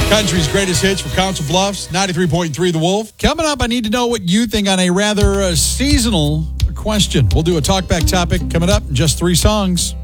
Country's greatest hits for Council Bluffs, 93.3 The Wolf. Coming up, I need to know what you think on a rather seasonal question. We'll do a talkback topic coming up in just 3 songs.